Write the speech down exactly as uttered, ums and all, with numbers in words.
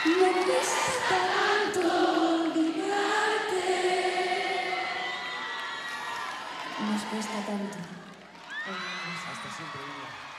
Me cuesta tanto olvidarte. Nos cuesta tanto. Hasta siempre, Vivian.